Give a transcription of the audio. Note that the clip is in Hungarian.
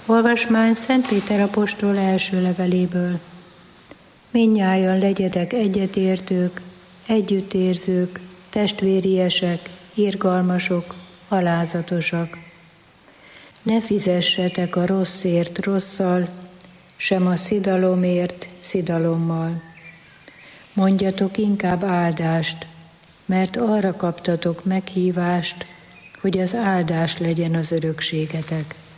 Olvasmány Szent Péter apostol első leveléből. Mindnyájan legyetek egyetértők, együttérzők, testvériesek, irgalmasok, alázatosak. Ne fizessetek a rosszért rosszal, sem a szidalomért szidalommal. Mondjatok inkább áldást, mert arra kaptatok meghívást, hogy az áldás legyen az örökségetek.